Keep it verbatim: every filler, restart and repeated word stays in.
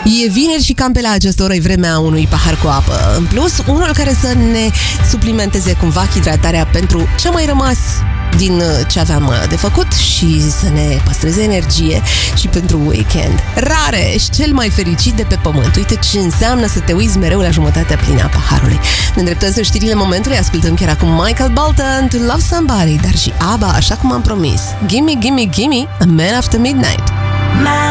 E vineri și cam pe la această oră e vremea unui pahar cu apă. În plus, unul care să ne suplimenteze cumva hidratarea pentru ce a mai rămas din ce aveam de făcut și să ne păstreze energie și pentru weekend. Rareș, cel mai fericit de pe pământ. Uite ce înseamnă să te uiți mereu la jumătatea plină a paharului. Ne îndreptăm spre știrile momentului, ascultăm chiar acum Michael Bolton, To Love Somebody, dar și ABBA, așa cum am promis. Gimme, gimme, gimme, A Man After Midnight.